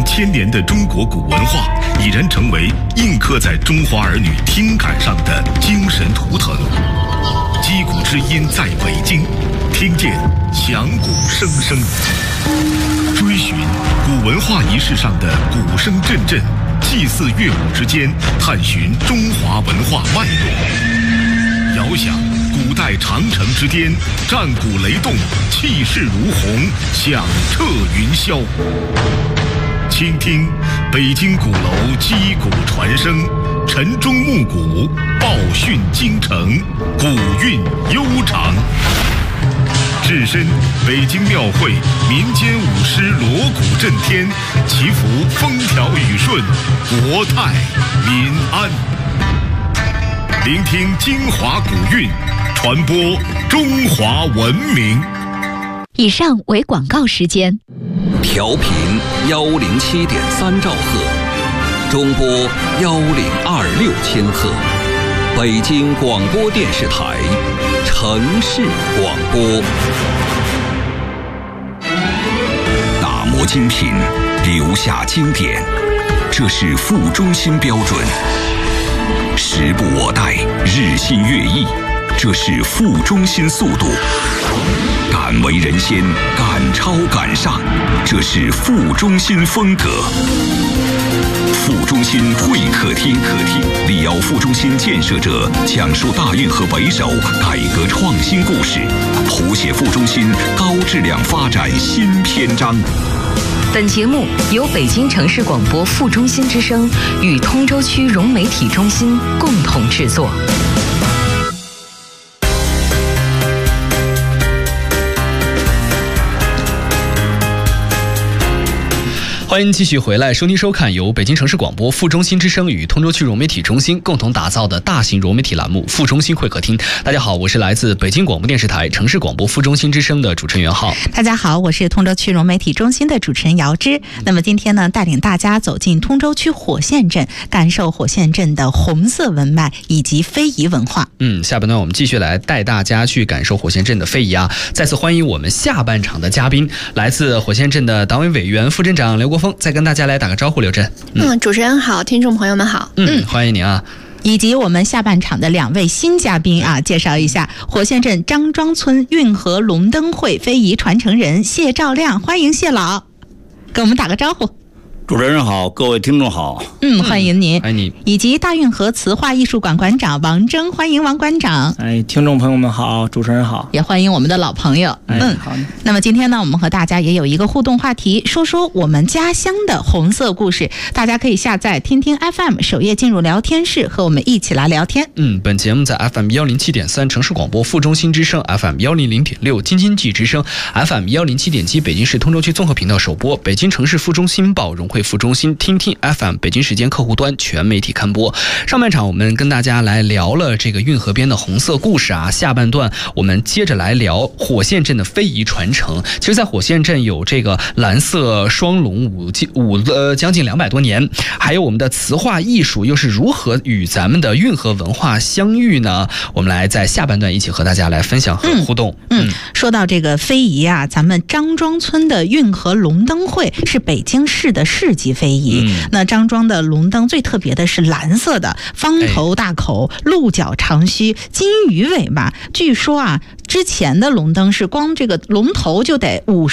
1000年的中国古文化已然成为印刻在中华儿女听感上的精神图腾。击鼓之音在北京，听见响鼓声声，追寻古文化仪式上的鼓声阵阵，祭祀乐舞之间探寻中华文化脉络，遥想古代长城之巅，战鼓雷动，气势如虹，响彻云霄。倾听北京鼓楼击鼓传声，晨钟暮鼓，报讯京城，古韵悠长。置身北京庙会，民间舞狮锣鼓震天，祈福风调雨顺，国泰民安。聆听精华古韵，传播中华文明。 以上为广告时间。 调频107.3兆赫，中波1026千赫，北京广播电视台城市广播。打磨精品，留下经典，这是副中心标准。时不我待，日新月异，这是副中心速度。敢为人先，敢超敢上，这是副中心风格。副中心会客厅，李敖副中心建设者讲述大运河北首改革创新故事，谱写副中心高质量发展新篇章。 本节目由北京城市广播副中心之声与通州区融媒体中心共同制作。 欢迎继续回来收听收看由北京城市广播副中心之声与通州区融媒体中心共同打造的大型融媒体栏目副中心会客厅。大家好，我是来自北京广播电视台城市广播副中心之声的主持人袁浩。 大家好，我是通州区融媒体中心的主持人姚芝。那么今天呢，带领大家走进通州区火线镇，感受火线镇的红色文脉以及非遗文化。 下半段我们继续来带大家去感受火线镇的非遗啊。再次欢迎我们下半场的嘉宾，来自火线镇的党委委员、副镇长刘国峰，再跟大家来打个招呼。刘震， 主持人好，听众朋友们好， 欢迎您啊。 以及我们下半场的2位新嘉宾啊，介绍一下火线镇张庄村运河龙灯会非遗传承人谢兆亮，欢迎谢老，跟我们打个招呼。 主持人好，各位听众好。 欢迎您， 欢迎你。 以及大运河词话艺术馆馆长王征，欢迎王馆长。 听众朋友们好，主持人好， 也欢迎我们的老朋友。 好。 那么今天呢，我们和大家也有一个互动话题，说说我们家乡的红色故事。大家可以下载听听 FM 首页进入聊天室，和我们一起来聊天。 本节目在 FM 107.3城市广播副中心之声， FM 100.6京津冀之声， FM 107.7北京市通州区综合频道首播，北京城市副中心报融汇副中心听听 FM 北京时间客户端全媒体刊播。上半场我们跟大家来聊了这个运河边的红色故事啊，下半段我们接着来聊火线镇的非遗传承。其实在火线镇有这个蓝色双龙舞将近200多年，还有我们的词话艺术又是如何与咱们的运河文化相遇呢？我们来在下半段一起和大家来分享和互动。 说到这个非遗啊，咱们张庄村的运河龙灯会是北京市的市级非遗。那张庄的龙灯最特别的是蓝色的，方头大口，鹿角长须，金鱼尾巴。据说啊，之前的龙灯是光这个龙头就得50